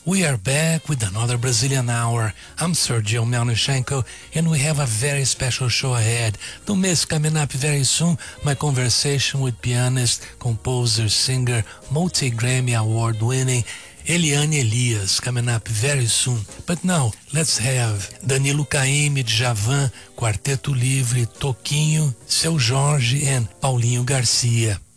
We are back with another Brazilian Hour. I'm Sergio Melnichenko, and we have a very special show ahead. Don't miss, coming up very soon, my conversation with pianist, composer, singer, multi-Grammy award-winning Eliane Elias, coming up very soon. But now, let's have Danilo Caymmi, Djavan, Quarteto Livre, Toquinho, Seu Jorge, and Paulinho Garcia.